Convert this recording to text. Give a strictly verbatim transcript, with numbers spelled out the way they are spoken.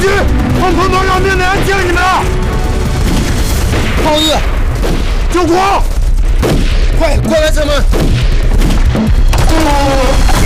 局，碰碰多饶命的人敬你们了！ 浩日， 救国！ 快快来城门！